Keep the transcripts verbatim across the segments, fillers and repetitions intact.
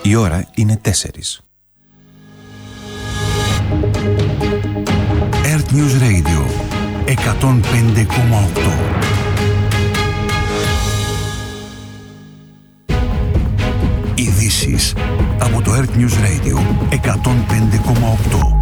Η ώρα είναι τέσσερις. Earth News Radio εκατόν πέντε κόμμα οκτώ. Ειδήσεις από το Earth News Radio εκατόν πέντε κόμμα οκτώ.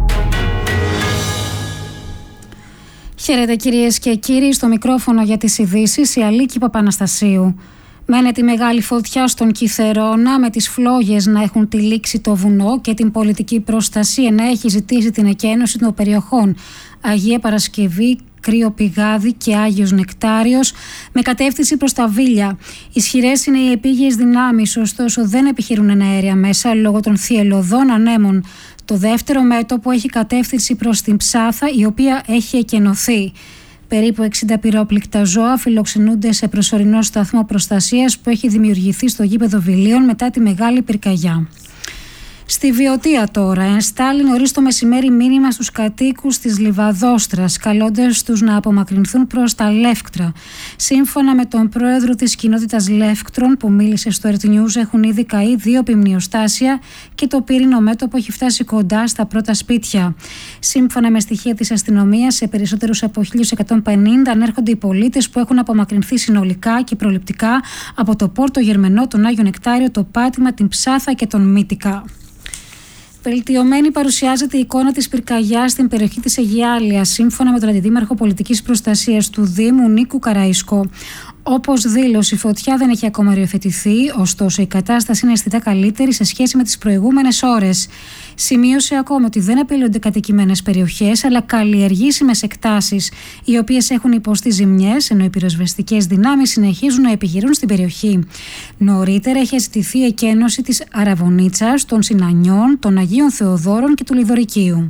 Χαίρετε κυρίες και κύριοι, στο μικρόφωνο για τις ειδήσεις η Αλίκη Παπαναστασίου. Μένεται η μεγάλη φωτιά στον Κιθερώνα, με τις φλόγες να έχουν τυλίξει το βουνό και την πολιτική προστασία να έχει ζητήσει την εκένωση των περιοχών Αγία Παρασκευή, Κρύο Πηγάδι και Άγιος Νεκτάριος με κατεύθυνση προς τα Βίλια. Ισχυρές είναι οι επίγειες δυνάμεις, ωστόσο δεν επιχειρούν αέρια μέσα λόγω των θυελλωδών ανέμων. Το δεύτερο μέτωπο έχει κατεύθυνση προς την Ψάθα, η οποία έχει εκενωθεί. Περίπου εξήντα πυρόπληκτα ζώα φιλοξενούνται σε προσωρινό σταθμό προστασίας που έχει δημιουργηθεί στο γήπεδο Βιλίων μετά τη μεγάλη πυρκαγιά. Στη Βιωτία τώρα, ενστάλλει νωρίς το μεσημέρι μήνυμα στους κατοίκους της Λιβαδόστρας, καλώντας τους να απομακρυνθούν προς τα Λεύκτρα. Σύμφωνα με τον πρόεδρο της κοινότητας Λεύκτρων που μίλησε στο Earth News, έχουν ήδη καεί δύο πυμνιοστάσια και το πύρινο μέτωπο έχει φτάσει κοντά στα πρώτα σπίτια. Σύμφωνα με στοιχεία της αστυνομίας, σε περισσότερους από χίλια εκατόν πενήντα ανέρχονται οι πολίτες που έχουν απομακρυνθεί συνολικά και προληπτικά από το Πόρτο Γερμενό, τον Άγιο Νεκτάριο, το Πάτημα, την Ψάθα και τον Μύτικα. Βελτιωμένη παρουσιάζεται η εικόνα της πυρκαγιάς στην περιοχή της Αιγιάλειας, σύμφωνα με τον Αντιδήμαρχο Πολιτικής Προστασίας του Δήμου Νίκου Καραϊσκό. Όπως δήλωσε, η φωτιά δεν έχει ακόμα οριοθετηθεί, ωστόσο η κατάσταση είναι αισθητά καλύτερη σε σχέση με τις προηγούμενες ώρες. Σημείωσε ακόμα ότι δεν απειλούνται κατοικημένες περιοχές, αλλά καλλιεργήσιμες εκτάσεις, οι οποίες έχουν υποστεί ζημιές, ενώ οι πυροσβεστικές δυνάμεις συνεχίζουν να επιχειρούν στην περιοχή. Νωρίτερα έχει ζητηθεί η εκένωση της Αραβωνίτσας, των Συνανιών, των Αγίων Θεοδόρων και του Λιδωρικίου.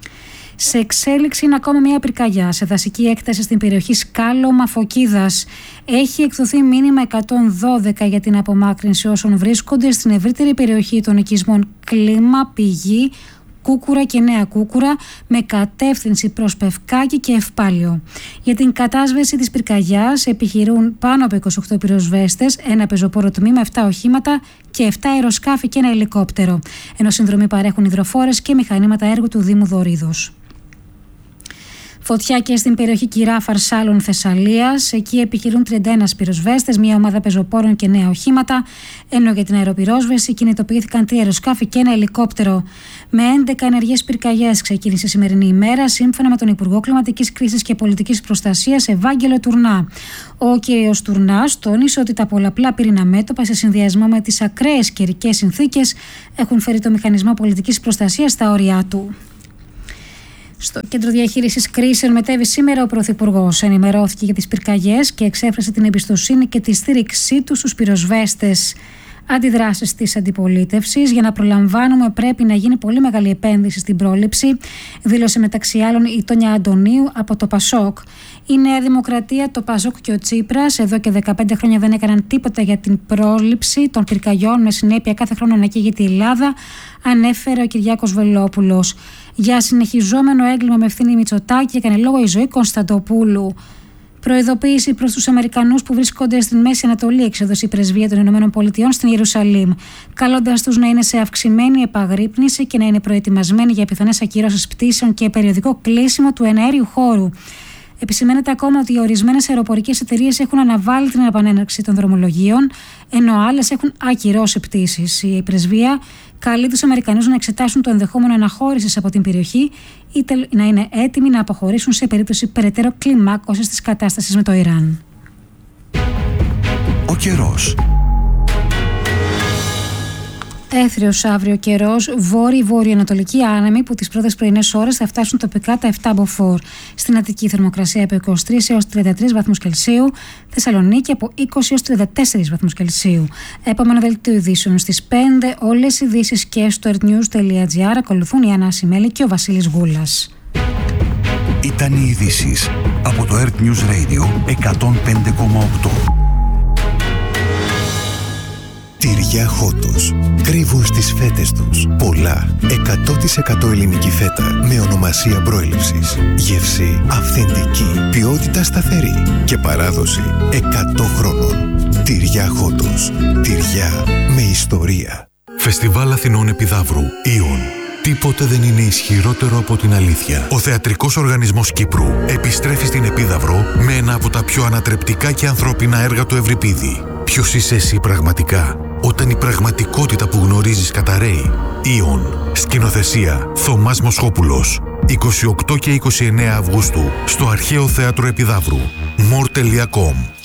Σε εξέλιξη είναι ακόμα μια πυρκαγιά σε δασική έκταση στην περιοχή Σκάλωμα Φωκίδας. Έχει εκδοθεί μήνυμα εκατόν δώδεκα για την απομάκρυνση όσων βρίσκονται στην ευρύτερη περιοχή των οικισμών Κλίμα, Πηγή, Κούκουρα και Νέα Κούκουρα με κατεύθυνση προς Πευκάκη και Ευπάλιο. Για την κατάσβεση της πυρκαγιάς επιχειρούν πάνω από είκοσι οκτώ πυροσβέστες, ένα πεζοπόρο τμήμα, επτά οχήματα και επτά αεροσκάφη και ένα ελικόπτερο. Ενώ συνδρομή παρέχουν υδροφόρες και μηχανήματα έργου του Δήμου Δωρίδος. Φωτιά και στην περιοχή Κυρά Φαρσάλων Θεσσαλίας. Εκεί επιχειρούν τριάντα ένα πυροσβέστες, μια ομάδα πεζοπόρων και νέα οχήματα. Ενώ για την αεροπυρόσβεση κινητοποιήθηκαν τρία αεροσκάφη και ένα ελικόπτερο. Με έντεκα ενεργές πυρκαγιές ξεκίνησε η σημερινή ημέρα, σύμφωνα με τον Υπουργό Κλιματικής Κρίσης και Πολιτικής Προστασίας, Ευάγγελο Τουρνά. Ο κ. Τουρνάς τόνισε ότι τα πολλαπλά πύρινα μέτωπα, σε συνδυασμό με τις ακραίες καιρικές συνθήκες, έχουν φέρει το μηχανισμό πολιτικής προστασίας στα όρια του. Στο Κέντρο Διαχείρισης Κρίσεων μετέβη σήμερα ο Πρωθυπουργός. Ενημερώθηκε για τις πυρκαγιές και εξέφρασε την εμπιστοσύνη και τη στήριξή του στους πυροσβέστες. Αντιδράσεις της αντιπολίτευσης: για να προλαμβάνουμε, πρέπει να γίνει πολύ μεγάλη επένδυση στην πρόληψη, δήλωσε μεταξύ άλλων η Τόνια Αντωνίου από το Πασόκ. Η Νέα Δημοκρατία, το Πασόκ και ο Τσίπρας εδώ και δεκαπέντε χρόνια δεν έκαναν τίποτα για την πρόληψη των πυρκαγιών, με συνέπεια κάθε χρόνο να καίγεται η Ελλάδα, ανέφερε ο Κυριάκος Βελόπουλος. Για συνεχιζόμενο έγκλημα με ευθύνη Μητσοτάκη έκανε λόγο η Ζωή Κωνσταντοπούλου. Προειδοποίηση προς τους Αμερικανούς που βρίσκονται στην Μέση Ανατολή, εξέδωσε η Πρεσβεία των Ηνωμένων Πολιτειών στην Ιερουσαλήμ, καλώντας τους να είναι σε αυξημένη επαγρύπνηση και να είναι προετοιμασμένοι για πιθανές ακυρώσεις πτήσεων και περιοδικό κλείσιμο του εναέριου χώρου. Επισημαίνεται ακόμα ότι οι ορισμένες αεροπορικές εταιρείες έχουν αναβάλει την επανέναρξη των δρομολογίων, ενώ άλλες έχουν ακυρώσει πτήσεις. Η Πρεσβεία καλεί τους Αμερικανούς να εξετάσουν το ενδεχόμενο αναχώρησης από την περιοχή ή να είναι έτοιμοι να αποχωρήσουν σε περίπτωση περαιτέρω κλιμάκωσης της κατάστασης με το Ιράν. Ο καιρός. Έθριος αύριο καιρός, βόρειο-βορειοανατολική άνεμη που τις πρώτες πρωινές ώρες θα φτάσουν τοπικά τα επτά μποφόρ. Στην Αττική θερμοκρασία από είκοσι τρεις έως τριάντα τρεις βαθμούς Κελσίου, Θεσσαλονίκη από είκοσι έως τριάντα τέσσερις βαθμούς Κελσίου. Επόμενο δελτίο ειδήσεων στις πέντε, όλες οι ειδήσεις και στο earthnews.gr. Ακολουθούν η Άννα Ασημέλη και ο Βασίλης Γούλας. Ήταν οι ειδήσεις από το Earth News Radio εκατόν πέντε κόμμα οκτώ. Τυριά Χότος. Κρύβουν στις φέτες τους πολλά εκατό τοις εκατό ελληνική φέτα με ονομασία προέλευσης. Γεύση αυθεντική, ποιότητα σταθερή και παράδοση εκατό χρόνων. Τυριά Χότος. Τυριά με ιστορία. Φεστιβάλ Αθηνών Επιδαύρου. Ήον. Τίποτε δεν είναι ισχυρότερο από την αλήθεια. Ο Θεατρικός Οργανισμός Κύπρου επιστρέφει στην Επίδαυρο με ένα από τα πιο ανατρεπτικά και ανθρώπινα έργα του Ευρυπίδη. Ποιος είσαι εσύ πραγματικά, όταν η πραγματικότητα που γνωρίζεις καταραίει? Ήον. Σκηνοθεσία Θωμάς Μοσχόπουλος. είκοσι οκτώ και είκοσι εννέα Αυγούστου στο Αρχαίο Θέατρο Επιδαύρου. μορ τελεία κομ.